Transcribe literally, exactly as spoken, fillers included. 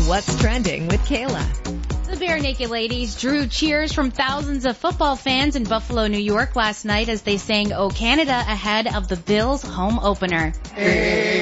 What's Trending with Kayla. The Bare Naked Ladies drew cheers from thousands of football fans in Buffalo, New York last night as they sang "O Canada" ahead of the Bills' home opener.